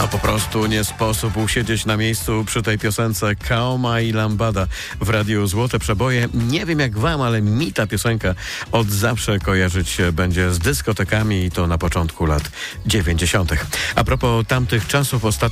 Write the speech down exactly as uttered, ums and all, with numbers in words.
Po prostu nie sposób usiedzieć na miejscu przy tej piosence Kaoma i Lambada w Radiu Złote Przeboje. Nie wiem jak wam, ale mi ta piosenka od zawsze kojarzyć się będzie z dyskotekami i to na początku lat dziewięćdziesiątych. A propos tamtych czasów, ostatnio